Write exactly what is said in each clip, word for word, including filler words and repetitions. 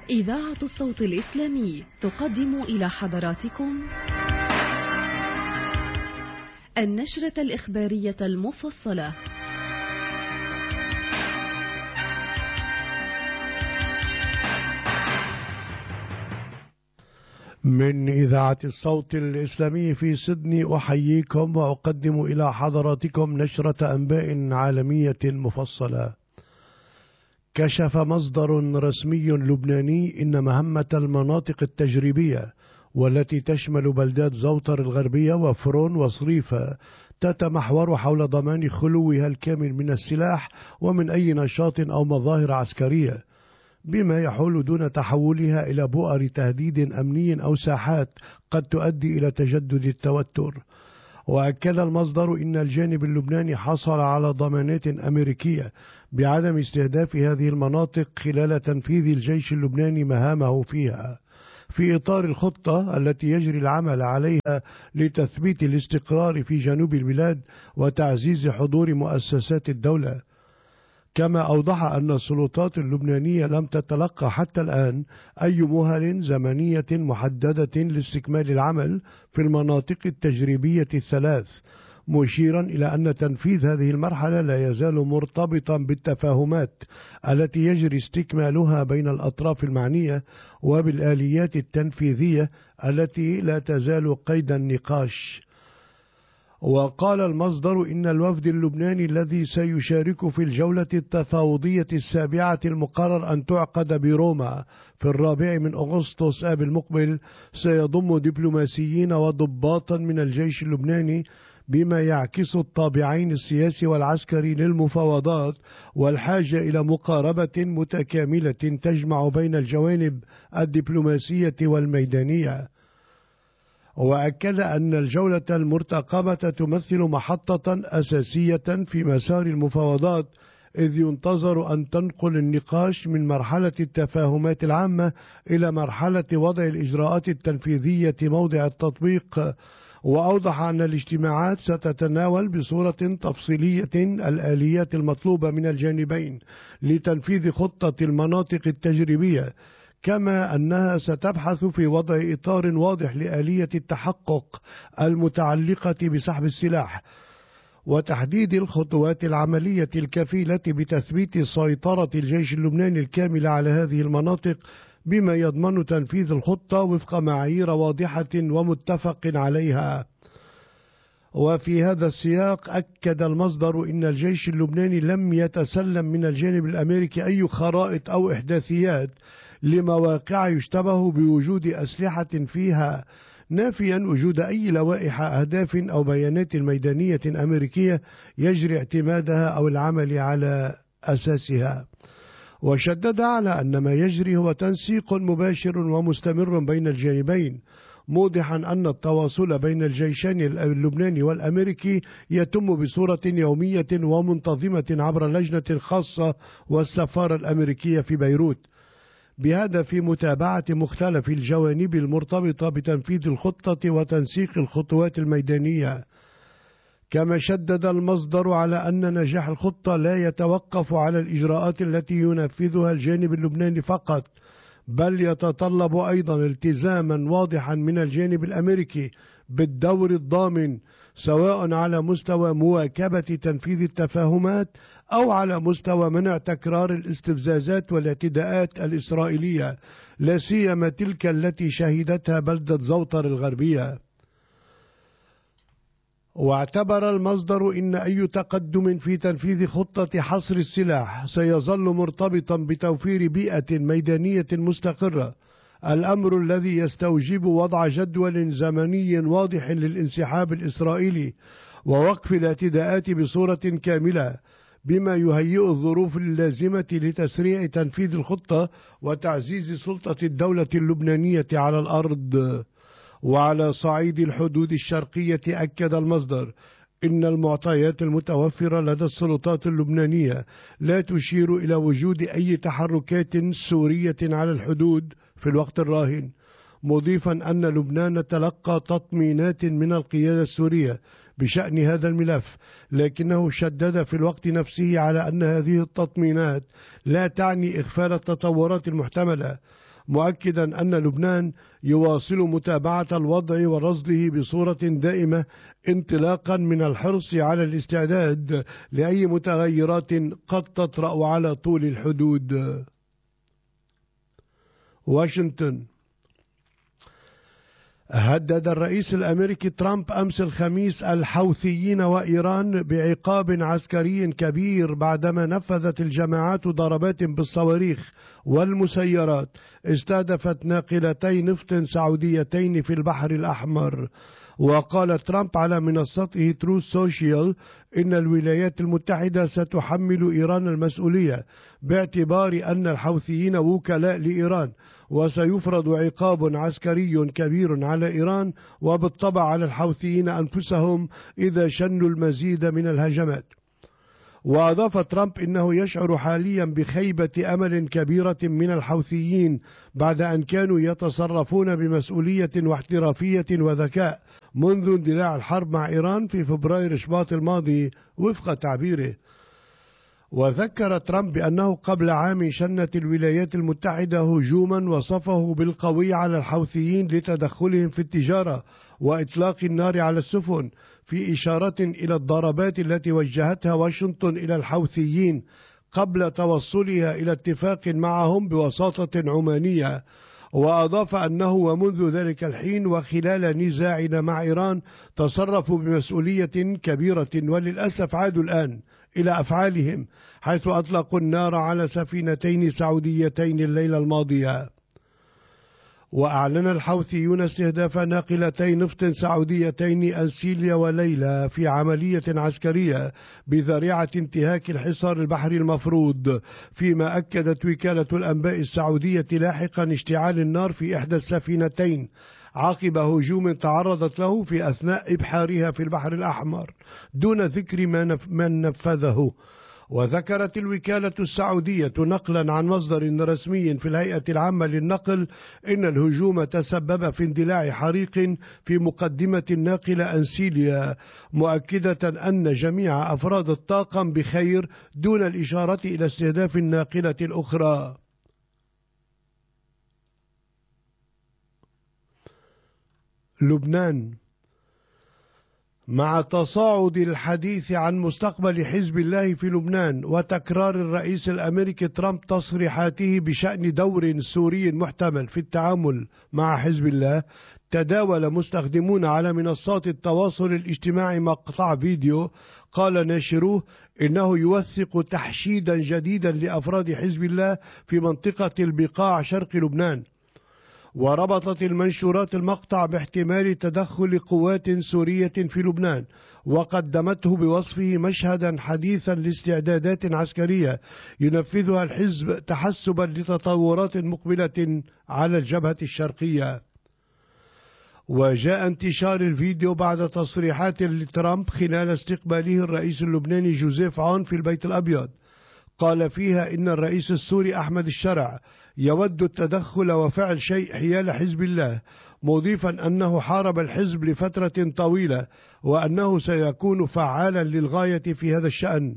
إذاعة الصوت الإسلامي تقدم إلى حضراتكم النشرة الإخبارية المفصلة من إذاعة الصوت الإسلامي في سيدني. أحييكم وأقدم إلى حضراتكم نشرة أنباء عالمية مفصلة. كشف مصدر رسمي لبناني إن مهمة المناطق التجريبية والتي تشمل بلدات زوطر الغربية وفرون وصريفة تتمحور حول ضمان خلوها الكامل من السلاح ومن أي نشاط أو مظاهر عسكرية، بما يحول دون تحولها إلى بؤر تهديد أمني أو ساحات قد تؤدي إلى تجدد التوتر. وأكد المصدر إن الجانب اللبناني حصل على ضمانات أمريكية بعدم استهداف هذه المناطق خلال تنفيذ الجيش اللبناني مهامه فيها، في إطار الخطة التي يجري العمل عليها لتثبيت الاستقرار في جنوب البلاد وتعزيز حضور مؤسسات الدولة. كما أوضح أن السلطات اللبنانية لم تتلقى حتى الآن أي مهل زمنية محددة لاستكمال العمل في المناطق التجريبية الثلاث، مشيرا إلى أن تنفيذ هذه المرحلة لا يزال مرتبطا بالتفاهمات التي يجري استكمالها بين الأطراف المعنية وبالآليات التنفيذية التي لا تزال قيد النقاش. وقال المصدر إن الوفد اللبناني الذي سيشارك في الجولة التفاوضية السابعة المقرر أن تعقد بروما في الرابع من أغسطس آب المقبل سيضم دبلوماسيين وضباطا من الجيش اللبناني، بما يعكس الطابعين السياسي والعسكري للمفاوضات والحاجة إلى مقاربة متكاملة تجمع بين الجوانب الدبلوماسية والميدانية. وأكد أن الجولة المرتقبة تمثل محطة أساسية في مسار المفاوضات، إذ ينتظر أن تنقل النقاش من مرحلة التفاهمات العامة إلى مرحلة وضع الإجراءات التنفيذية موضع التطبيق. وأوضح أن الاجتماعات ستتناول بصورة تفصيلية الآليات المطلوبة من الجانبين لتنفيذ خطة المناطق التجريبية، كما أنها ستبحث في وضع إطار واضح لآلية التحقق المتعلقة بسحب السلاح وتحديد الخطوات العملية الكفيلة بتثبيت سيطرة الجيش اللبناني الكاملة على هذه المناطق، بما يضمن تنفيذ الخطة وفق معايير واضحة ومتفق عليها. وفي هذا السياق أكد المصدر إن الجيش اللبناني لم يتسلم من الجانب الأمريكي أي خرائط أو إحداثيات لمواقع يشتبه بوجود أسلحة فيها، نافيا وجود أي لوائح أهداف أو بيانات ميدانية أمريكية يجري اعتمادها أو العمل على أساسها. وشدد على أن ما يجري هو تنسيق مباشر ومستمر بين الجانبين، موضحا أن التواصل بين الجيشين اللبناني والأمريكي يتم بصورة يومية ومنتظمة عبر لجنة خاصة والسفارة الأمريكية في بيروت، بهدف متابعة مختلف الجوانب المرتبطة بتنفيذ الخطة وتنسيق الخطوات الميدانية. كما شدد المصدر على أن نجاح الخطة لا يتوقف على الإجراءات التي ينفذها الجانب اللبناني فقط، بل يتطلب أيضا التزاما واضحا من الجانب الأمريكي بالدور الضامن، سواء على مستوى مواكبة تنفيذ التفاهمات أو على مستوى منع تكرار الاستفزازات والاعتداءات الإسرائيلية، لا سيما تلك التي شهدتها بلدة زوطر الغربية. واعتبر المصدر إن أي تقدم في تنفيذ خطة حصر السلاح سيظل مرتبطا بتوفير بيئة ميدانية مستقرة، الأمر الذي يستوجب وضع جدول زمني واضح للانسحاب الإسرائيلي ووقف الاعتداءات بصورة كاملة، بما يهيئ الظروف اللازمة لتسريع تنفيذ الخطة وتعزيز سلطة الدولة اللبنانية على الأرض. وعلى صعيد الحدود الشرقية أكد المصدر إن المعطيات المتوفرة لدى السلطات اللبنانية لا تشير إلى وجود أي تحركات سورية على الحدود في الوقت الراهن، مضيفا أن لبنان تلقى تطمينات من القيادة السورية بشأن هذا الملف، لكنه شدد في الوقت نفسه على أن هذه التطمينات لا تعني إغفال التطورات المحتملة، مؤكدا أن لبنان يواصل متابعة الوضع ورصده بصورة دائمة انطلاقا من الحرص على الاستعداد لأي متغيرات قد تطرأ على طول الحدود. واشنطن. هدد الرئيس الأمريكي ترامب أمس الخميس الحوثيين وإيران بعقاب عسكري كبير بعدما نفذت الجماعات ضربات بالصواريخ والمسيرات استهدفت ناقلتي نفط سعوديتين في البحر الأحمر. وقال ترامب على منصته تروث سوشيال إن الولايات المتحدة ستحمل إيران المسؤولية باعتبار أن الحوثيين وكلاء لإيران، وسيفرض عقاب عسكري كبير على إيران وبالطبع على الحوثيين أنفسهم إذا شنوا المزيد من الهجمات. وأضاف ترامب إنه يشعر حاليا بخيبة أمل كبيرة من الحوثيين بعد أن كانوا يتصرفون بمسؤولية واحترافية وذكاء منذ اندلاع الحرب مع إيران في فبراير شباط الماضي وفق تعبيره. وذكر ترامب بأنه قبل عام شنت الولايات المتحدة هجوما وصفه بالقوي على الحوثيين لتدخلهم في التجارة وإطلاق النار على السفن، في إشارة إلى الضربات التي وجهتها واشنطن إلى الحوثيين قبل توصلها إلى اتفاق معهم بوساطة عمانية. وأضاف أنه ومنذ ذلك الحين وخلال نزاعنا مع إيران تصرفوا بمسؤولية كبيرة، وللأسف عادوا الآن إلى أفعالهم حيث أطلقوا النار على سفينتين سعوديتين الليلة الماضية. وأعلن الحوثيون استهداف ناقلتي نفط سعوديتين أنسيليا وليلى في عملية عسكرية بذريعة انتهاك الحصار البحري المفروض، فيما أكدت وكالة الأنباء السعودية لاحقا اشتعال النار في إحدى السفينتين عقب هجوم تعرضت له في أثناء إبحارها في البحر الأحمر دون ذكر من نفذه. وذكرت الوكالة السعودية نقلا عن مصدر رسمي في الهيئة العامة للنقل إن الهجوم تسبب في اندلاع حريق في مقدمة الناقلة أنسيليا، مؤكدة أن جميع أفراد الطاقم بخير دون الإشارة إلى استهداف الناقلة الأخرى. لبنان. مع تصاعد الحديث عن مستقبل حزب الله في لبنان وتكرار الرئيس الأمريكي ترامب تصريحاته بشأن دور سوري محتمل في التعامل مع حزب الله، تداول مستخدمون على منصات التواصل الاجتماعي مقطع فيديو قال ناشروه إنه يوثق تحشيدا جديدا لأفراد حزب الله في منطقة البقاع شرق لبنان. وربطت المنشورات المقطع باحتمال تدخل قوات سورية في لبنان، وقدمته بوصفه مشهدا حديثا لاستعدادات عسكرية ينفذها الحزب تحسبا لتطورات مقبلة على الجبهة الشرقية. وجاء انتشار الفيديو بعد تصريحات لترامب خلال استقباله الرئيس اللبناني جوزيف عون في البيت الأبيض، قال فيها إن الرئيس السوري أحمد الشرع يود التدخل وفعل شيء حيال حزب الله، مضيفا أنه حارب الحزب لفترة طويلة وأنه سيكون فعالا للغاية في هذا الشأن.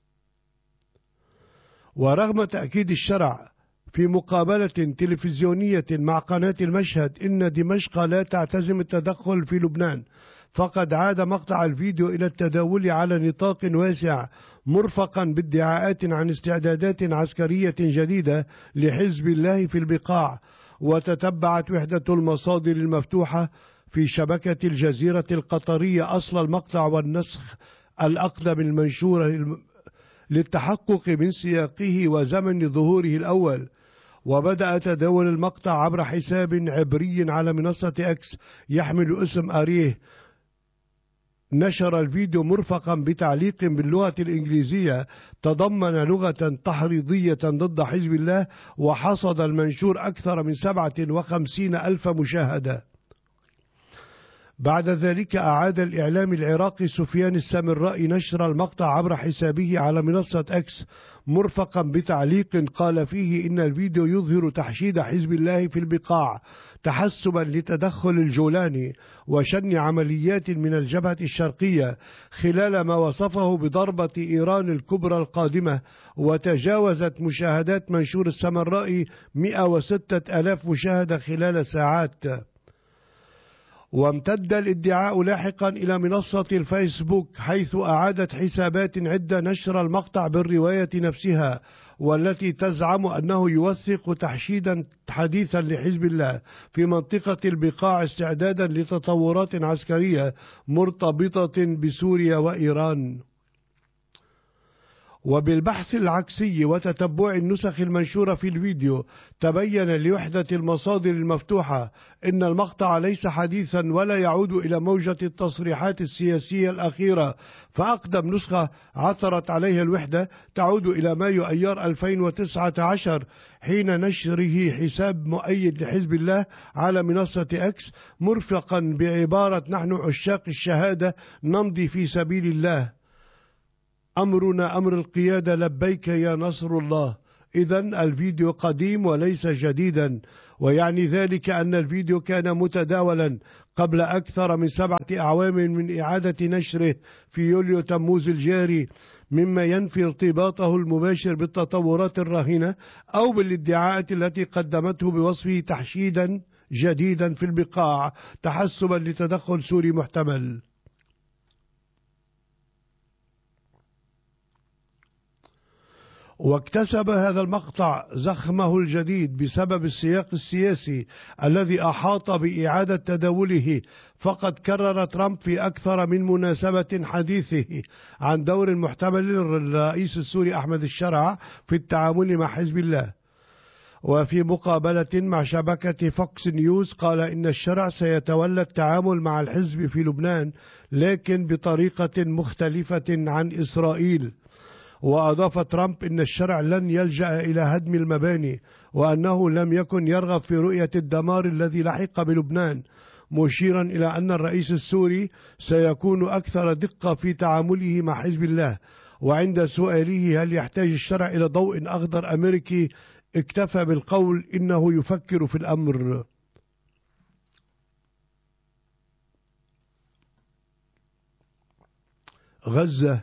ورغم تأكيد الشرع في مقابلة تلفزيونية مع قناة المشهد إن دمشق لا تعتزم التدخل في لبنان، فقد عاد مقطع الفيديو إلى التداول على نطاق واسع مرفقا بادعاءات عن استعدادات عسكرية جديدة لحزب الله في البقاع. وتتبعت وحدة المصادر المفتوحة في شبكة الجزيرة القطرية أصل المقطع والنسخ الأقدم المنشور للتحقق من سياقه وزمن ظهوره الأول. وبدأ تداول المقطع عبر حساب عبري على منصة إكس يحمل اسم أريه. نشر الفيديو مرفقا بتعليق باللغة الإنجليزية تضمن لغة تحريضية ضد حزب الله، وحصد المنشور أكثر من سبعة وخمسين ألف مشاهدة. بعد ذلك أعاد الإعلام العراقي سفيان السامرائي نشر المقطع عبر حسابه على منصة أكس، مرفقا بتعليق قال فيه إن الفيديو يظهر تحشيد حزب الله في البقاع تحسبا لتدخل الجولاني وشن عمليات من الجبهة الشرقية خلال ما وصفه بضربة إيران الكبرى القادمة، وتجاوزت مشاهدات منشور السامرائي مئة وستة آلاف مشاهدة خلال ساعات. وامتد الادعاء لاحقا إلى منصة الفيسبوك، حيث أعادت حسابات عدة نشر المقطع بالرواية نفسها، والتي تزعم أنه يوثق تحشيدا حديثا لحزب الله في منطقة البقاع استعدادا لتطورات عسكرية مرتبطة بسوريا وإيران. وبالبحث العكسي وتتبع النسخ المنشورة في الفيديو، تبين لوحدة المصادر المفتوحة إن المقطع ليس حديثا ولا يعود إلى موجة التصريحات السياسية الأخيرة، فأقدم نسخة عثرت عليها الوحدة تعود إلى مايو أيار ألفين وتسعة عشر حين نشره حساب مؤيد لحزب الله على منصة أكس، مرفقا بعبارة نحن عشاق الشهادة نمضي في سبيل الله، أمرنا أمر القيادة لبيك يا نصر الله. إذن الفيديو قديم وليس جديدا، ويعني ذلك أن الفيديو كان متداولا قبل أكثر من سبعة أعوام من إعادة نشره في يوليو تموز الجاري، مما ينفي ارتباطه المباشر بالتطورات الراهنة أو بالادعاءات التي قدمته بوصفه تحشيدا جديدا في البقاع تحسبا لتدخل سوري محتمل. واكتسب هذا المقطع زخمه الجديد بسبب السياق السياسي الذي أحاط بإعادة تداوله، فقد كرر ترامب في أكثر من مناسبة حديثه عن دور محتمل للرئيس السوري أحمد الشرع في التعامل مع حزب الله. وفي مقابلة مع شبكة فوكس نيوز قال إن الشرع سيتولى التعامل مع الحزب في لبنان، لكن بطريقة مختلفة عن إسرائيل. وأضاف ترامب إن الشرع لن يلجأ إلى هدم المباني، وأنه لم يكن يرغب في رؤية الدمار الذي لحق بلبنان، مشيرا إلى أن الرئيس السوري سيكون أكثر دقة في تعامله مع حزب الله. وعند سؤاله هل يحتاج الشرع إلى ضوء أخضر أمريكي، اكتفى بالقول إنه يفكر في الأمر. غزة.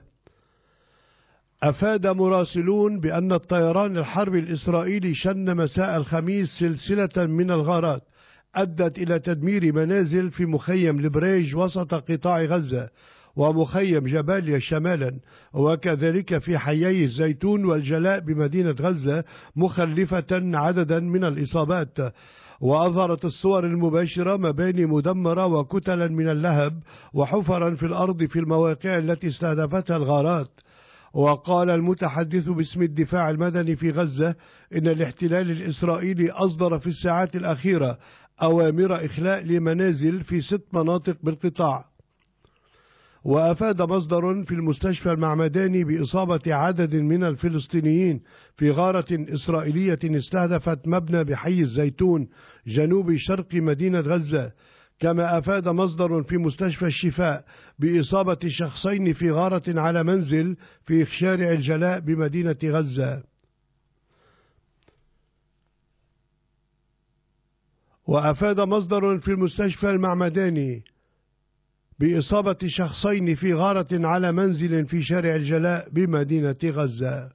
أفاد مراسلون بأن الطيران الحربي الإسرائيلي شن مساء الخميس سلسلة من الغارات أدت إلى تدمير منازل في مخيم البريج وسط قطاع غزة، ومخيم جباليا شمالا، وكذلك في حيي الزيتون والجلاء بمدينة غزة، مخلفة عددا من الإصابات. وأظهرت الصور المباشرة مباني مدمرة وكتلا من اللهب وحفرا في الأرض في المواقع التي استهدفتها الغارات. وقال المتحدث باسم الدفاع المدني في غزة إن الاحتلال الإسرائيلي أصدر في الساعات الأخيرة أوامر إخلاء لمنازل في ست مناطق بالقطاع. وأفاد مصدر في المستشفى المعمداني بإصابة عدد من الفلسطينيين في غارة إسرائيلية استهدفت مبنى بحي الزيتون جنوب شرق مدينة غزة. كما أفاد مصدر في مستشفى الشفاء بإصابة شخصين في غارة على منزل في شارع الجلاء بمدينة غزة. وأفاد مصدر في المستشفى المعمداني بإصابة شخصين في غارة على منزل في شارع الجلاء بمدينة غزة.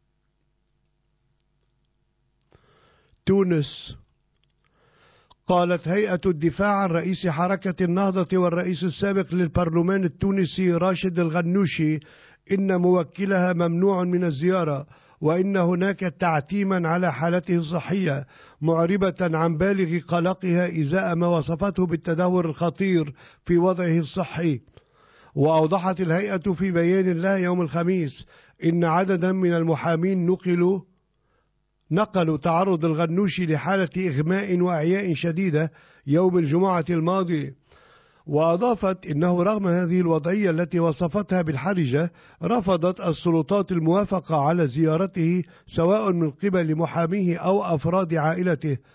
تونس. قالت هيئة الدفاع عن رئيس حركة النهضة والرئيس السابق للبرلمان التونسي راشد الغنوشي إن موكلها ممنوع من الزيارة، وإن هناك تعتيما على حالته الصحية، معربة عن بالغ قلقها إزاء ما وصفته بالتدهور الخطير في وضعه الصحي. وأوضحت الهيئة في بيان لها يوم الخميس إن عددا من المحامين نقلوا نقلوا تعرض الغنوشي لحالة إغماء وإعياء شديدة يوم الجمعة الماضي. وأضافت إنه رغم هذه الوضعية التي وصفتها بالحرجة، رفضت السلطات الموافقة على زيارته سواء من قبل محاميه أو أفراد عائلته،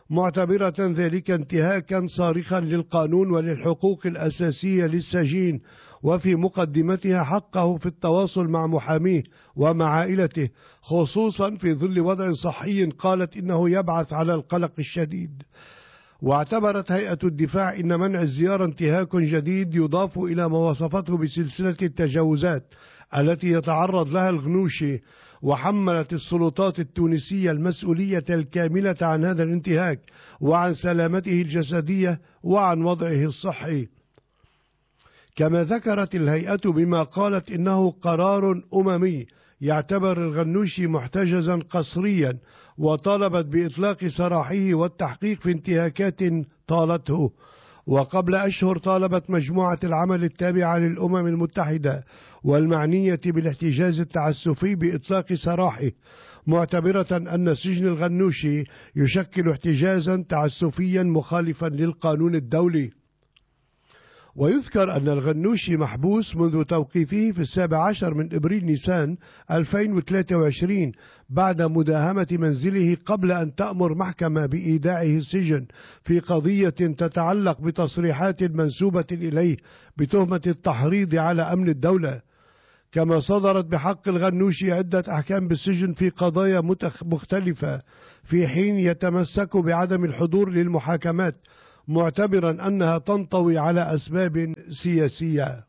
معتبرة ذلك انتهاكا صارخا للقانون وللحقوق الأساسية للسجين، وفي مقدمتها حقه في التواصل مع محاميه ومع عائلته، خصوصا في ظل وضع صحي قالت إنه يبعث على القلق الشديد. واعتبرت هيئة الدفاع إن منع الزيارة انتهاك جديد يضاف إلى ما وصفته بسلسلة التجاوزات التي يتعرض لها الغنوشي، وحملت السلطات التونسية المسؤولية الكاملة عن هذا الانتهاك وعن سلامته الجسدية وعن وضعه الصحي. كما ذكرت الهيئة بما قالت إنه قرار أممي يعتبر الغنوشي محتجزا قسريا، وطالبت بإطلاق سراحه والتحقيق في انتهاكات طالته. وقبل أشهر طالبت مجموعة العمل التابعة للأمم المتحدة والمعنية بالاحتجاز التعسفي بإطلاق سراحه، معتبرة أن سجن الغنوشي يشكل احتجازا تعسفيا مخالفا للقانون الدولي. ويذكر أن الغنوشي محبوس منذ توقيفه في السابع عشر من إبريل نيسان ألفين وثلاثة وعشرين بعد مداهمة منزله قبل أن تأمر محكمة بإيداعه السجن في قضية تتعلق بتصريحات منسوبة إليه بتهمة التحريض على أمن الدولة. كما صدرت بحق الغنوشي عدة أحكام بالسجن في قضايا مختلفة، في حين يتمسك بعدم الحضور للمحاكمات، معتبرا أنها تنطوي على أسباب سياسية.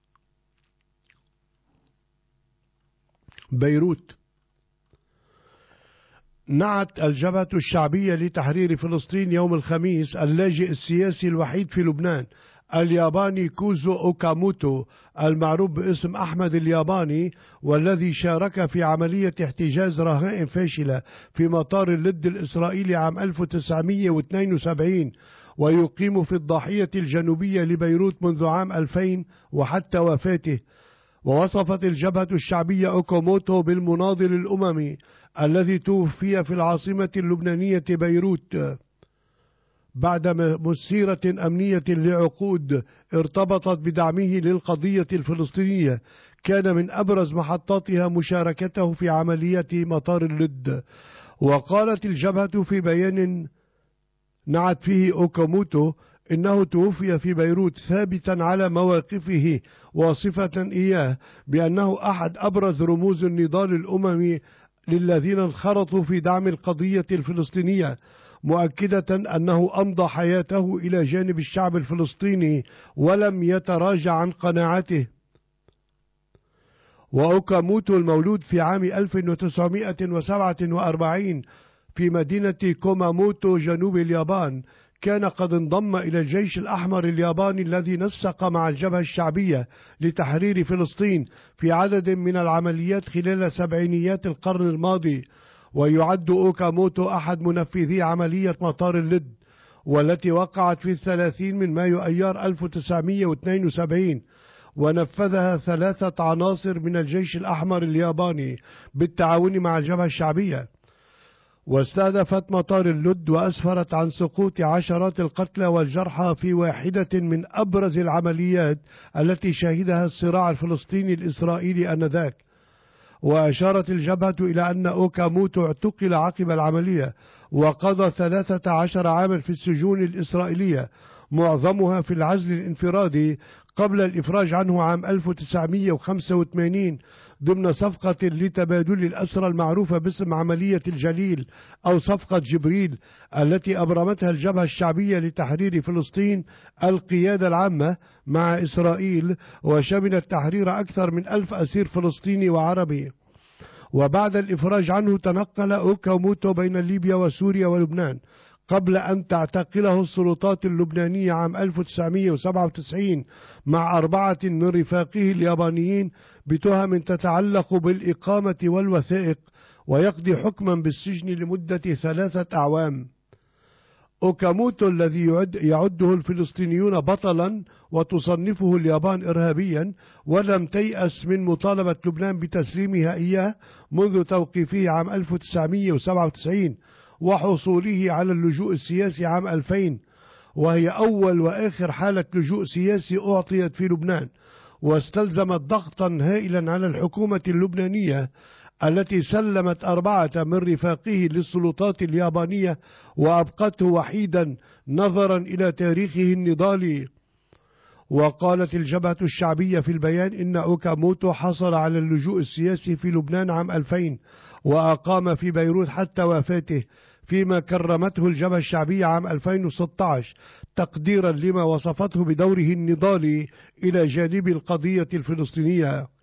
بيروت. نعت الجبهة الشعبية لتحرير فلسطين يوم الخميس اللاجئ السياسي الوحيد في لبنان الياباني كوزو أوكاموتو، المعروف باسم أحمد الياباني، والذي شارك في عملية احتجاز رهائن فاشلة في مطار اللد الإسرائيلي عام ألف وتسعمئة واثنين وسبعين، ويقيم في الضاحية الجنوبية لبيروت منذ عام ألفين وحتى وفاته. ووصفت الجبهة الشعبية أوكاموتو بالمناضل الأممي الذي توفي في العاصمة اللبنانية بيروت بعد مسيرة أمنية لعقود ارتبطت بدعمه للقضية الفلسطينية، كان من أبرز محطاتها مشاركته في عملية مطار اللد. وقالت الجبهة في بيان نعت فيه أوكاموتو إنه توفي في بيروت ثابتا على مواقفه، واصفة إياه بأنه أحد أبرز رموز النضال الأممي للذين انخرطوا في دعم القضية الفلسطينية، مؤكدة أنه أمضى حياته إلى جانب الشعب الفلسطيني ولم يتراجع عن قناعته. وأوكاموتو المولود في عام ألف وتسعمئة وسبعة وأربعين في مدينة كوماموتو جنوب اليابان، كان قد انضم إلى الجيش الأحمر الياباني الذي نسق مع الجبهة الشعبية لتحرير فلسطين في عدد من العمليات خلال سبعينيات القرن الماضي. ويعد أوكاموتو أحد منفذي عملية مطار اللد، والتي وقعت في الثلاثين من مايو أيار ألف وتسعمئة واثنين وسبعين، ونفذها ثلاثة عناصر من الجيش الأحمر الياباني بالتعاون مع الجبهة الشعبية، واستهدفت مطار اللد وأسفرت عن سقوط عشرات القتلى والجرحى في واحدة من أبرز العمليات التي شهدها الصراع الفلسطيني الإسرائيلي آنذاك. وأشارت الجبهة إلى أن أوكاموتو اعتقل عقب العملية وقضى ثلاثة عشر عاما في السجون الإسرائيلية، معظمها في العزل الانفرادي، قبل الإفراج عنه عام ألف وتسعمئة وخمسة وثمانين ضمن صفقة لتبادل الأسرى المعروفة باسم عملية الجليل أو صفقة جبريل، التي أبرمتها الجبهة الشعبية لتحرير فلسطين القيادة العامة مع إسرائيل، وشملت تحرير أكثر من ألف أسير فلسطيني وعربي. وبعد الإفراج عنه تنقل أوكاموتو بين ليبيا وسوريا ولبنان، قبل أن تعتقله السلطات اللبنانية عام ألف وتسعمئة وسبعة وتسعين مع أربعة من رفاقه اليابانيين بتهم تتعلق بالإقامة والوثائق، ويقضي حكما بالسجن لمدة ثلاثة أعوام. أوكاموتو الذي يعد يعده الفلسطينيون بطلا وتصنفه اليابان إرهابيا، ولم تيأس من مطالبة لبنان بتسليمها إياه منذ توقيفه عام ألف وتسعمئة وسبعة وتسعين وحصوله على اللجوء السياسي عام ألفين، وهي أول وآخر حالة لجوء سياسي أعطيت في لبنان، واستلزمت ضغطا هائلا على الحكومة اللبنانية التي سلمت أربعة من رفاقه للسلطات اليابانية وأبقته وحيدا نظرا إلى تاريخه النضالي. وقالت الجبهة الشعبية في البيان إن أوكاموتو حصل على اللجوء السياسي في لبنان عام ألفين وأقام في بيروت حتى وفاته، فيما كرمته الجبهة الشعبية عام ألفين وستة عشر تقديرا لما وصفته بدوره النضالي إلى جانب القضية الفلسطينية.